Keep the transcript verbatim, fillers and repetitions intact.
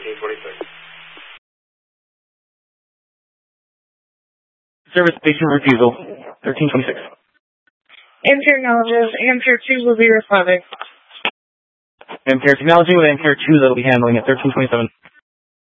thirteen twenty-six. Service station refusal, thirteen twenty-six. Ampere acknowledges. Ampere two will be responding. Ampere technology with Ampere two that will be handling at thirteen twenty-seven.